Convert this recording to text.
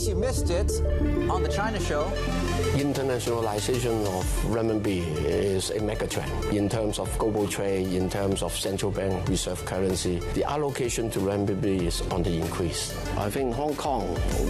case you missed it, on the China Show. Internationalization of renminbi is a mega trend in terms of global trade, in terms of central bank reserve currency. The allocation to renminbi is on the increase. I think Hong Kong